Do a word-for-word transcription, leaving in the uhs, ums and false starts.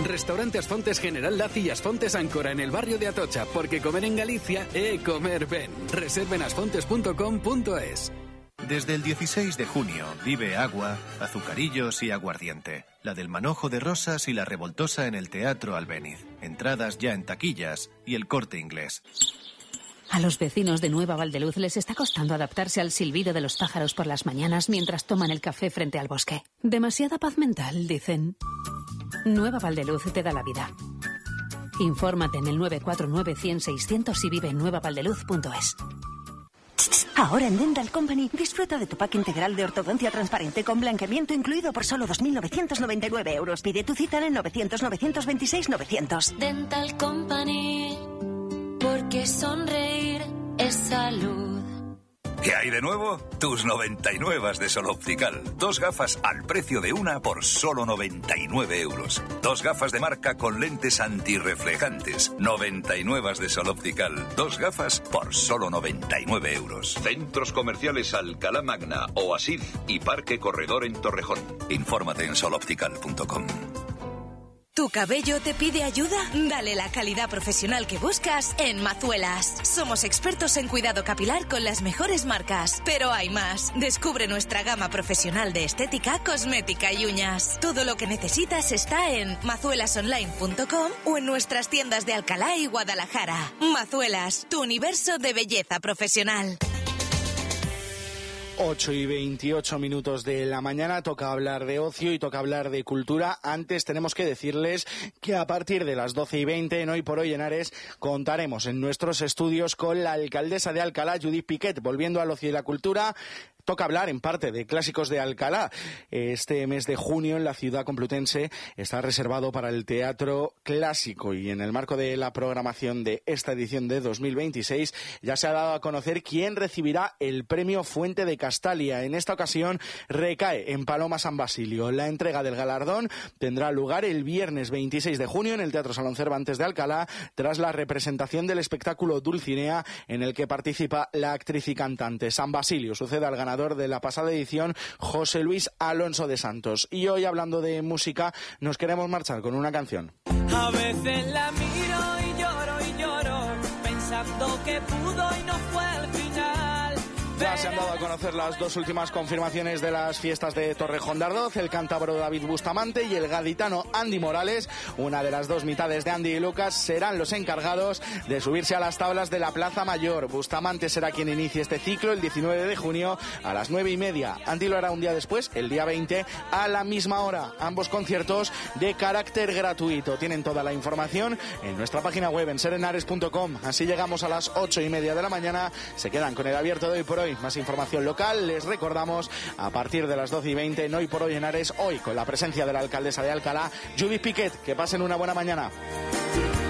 Restaurante As Fontes General Laci y As Fontes Áncora en el barrio de Atocha, porque comer en Galicia é comer ben. Reserven asfontes punto com punto es. Desde el dieciséis de junio vive Agua, Azucarillos y Aguardiente. La del Manojo de Rosas y la Revoltosa en el Teatro Albéniz. Entradas ya en taquillas y El Corte Inglés. A los vecinos de Nueva Valdeluz les está costando adaptarse al silbido de los pájaros por las mañanas mientras toman el café frente al bosque. Demasiada paz mental, dicen. Nueva Valdeluz te da la vida. Infórmate en el nueve cuatro nueve, cien, seiscientos y vive en nueva valdeluz punto es. Ahora en Dental Company disfruta de tu pack integral de ortodoncia transparente con blanqueamiento incluido por solo dos mil novecientos noventa y nueve euros. Pide tu cita en el novecientos, novecientos veintiséis, novecientos. Dental Company, porque sonreír es salud. ¿Qué hay de nuevo? Tus noventa y nueve de Sol Optical. Dos gafas al precio de una por solo noventa y nueve euros. Dos gafas de marca con lentes antirreflejantes. noventa y nueve de Sol Optical. Dos gafas por solo noventa y nueve euros. Centros comerciales Alcalá Magna, Oasis y Parque Corredor en Torrejón. Infórmate en sol optical punto com. ¿Tu cabello te pide ayuda? Dale la calidad profesional que buscas en Mazuelas. Somos expertos en cuidado capilar con las mejores marcas. Pero hay más. Descubre nuestra gama profesional de estética, cosmética y uñas. Todo lo que necesitas está en mazuelas online punto com o en nuestras tiendas de Alcalá y Guadalajara. Mazuelas, tu universo de belleza profesional. ocho y veintiocho minutos de la mañana, toca hablar de ocio y toca hablar de cultura. Antes tenemos que decirles que a partir de las doce y veinte en Hoy por Hoy en Ares contaremos en nuestros estudios con la alcaldesa de Alcalá, Judith Piquet. Volviendo al ocio y la cultura, toca hablar en parte de clásicos de Alcalá. Este mes de junio en la ciudad complutense está reservado para el teatro clásico y en el marco de la programación de esta edición de dos mil veintiséis ya se ha dado a conocer quién recibirá el premio Fuente de Castalia. En esta ocasión recae en Paloma San Basilio. La entrega del galardón tendrá lugar el viernes veintiséis de junio en el Teatro Salón Cervantes de Alcalá tras la representación del espectáculo Dulcinea en el que participa la actriz y cantante. San Basilio sucede al ganador de la pasada edición, José Luis Alonso de Santos. Y hoy, hablando de música, nos queremos marchar con una canción. A veces la miro y lloro y lloro, pensando que pudo y no fue al final. Ya se han dado a conocer las dos últimas confirmaciones de las fiestas de Torrejón de Ardoz, el cántabro David Bustamante y el gaditano Andy Morales. Una de las dos mitades de Andy y Lucas serán los encargados de subirse a las tablas de la Plaza Mayor. Bustamante será quien inicie este ciclo el diecinueve de junio a las nueve y media. Andy lo hará un día después, el día veinte, a la misma hora. Ambos conciertos de carácter gratuito. Tienen toda la información en nuestra página web en serenares punto com. Así llegamos a las ocho y media de la mañana. Se quedan con el abierto de Hoy por Hoy. Más información local, les recordamos, a partir de las doce y veinte en Hoy por Hoy en Ares, hoy con la presencia de la alcaldesa de Alcalá, Judith Piquet. Que pasen una buena mañana.